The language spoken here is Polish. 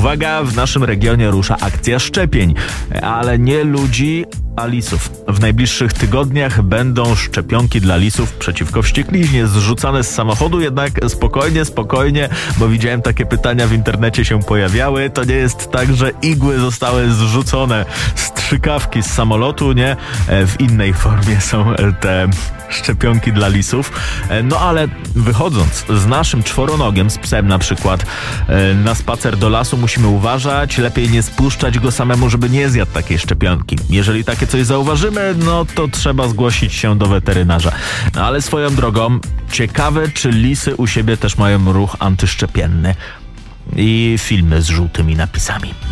Uwaga, w naszym regionie rusza akcja szczepień, ale nie ludzi, a lisów. W najbliższych tygodniach będą szczepionki dla lisów przeciwko wściekliźnie zrzucane z samochodu, jednak spokojnie, bo widziałem takie pytania w internecie się pojawiały. To nie jest tak, że igły zostały zrzucone, strzykawki z samolotu, nie? W innej formie są te szczepionki dla lisów. No ale wychodząc z naszym czworonogiem, z psem na przykład, na spacer do lasu musimy uważać, lepiej nie spuszczać go samemu, żeby nie zjadł takiej szczepionki. Jeżeli takie coś zauważymy, no to trzeba zgłosić się do weterynarza. No ale swoją drogą, ciekawe, czy lisy u siebie też mają ruch antyszczepienny i filmy z żółtymi napisami.